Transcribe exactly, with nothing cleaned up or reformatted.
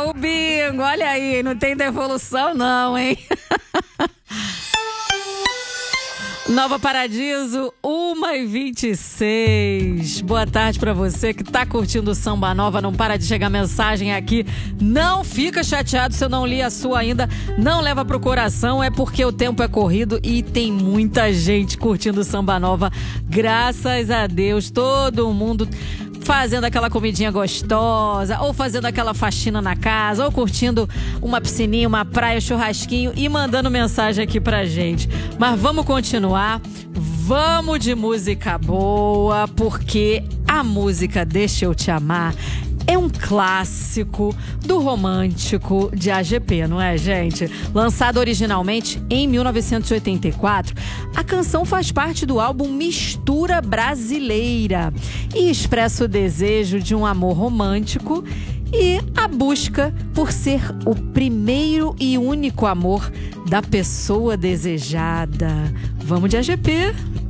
o bingo, olha aí, não tem devolução não, hein? Nova Paradiso, uma e vinte e seis. Boa tarde pra você que tá curtindo o Samba Nova. Não para de chegar mensagem aqui. Não fica chateado se eu não li a sua ainda. Não leva pro coração, é porque o tempo é corrido e tem muita gente curtindo o Samba Nova. Graças a Deus, todo mundo fazendo aquela comidinha gostosa, ou fazendo aquela faxina na casa, ou curtindo uma piscininha, uma praia, churrasquinho e mandando mensagem aqui pra gente. Mas vamos continuar, vamos de música boa, porque a música Deixa Eu Te Amar é um clássico do romântico de A G P, não é, gente? Lançado originalmente em mil novecentos e oitenta e quatro, a canção faz parte do álbum Mistura Brasileira e expressa o desejo de um amor romântico e a busca por ser o primeiro e único amor da pessoa desejada. Vamos de A G P!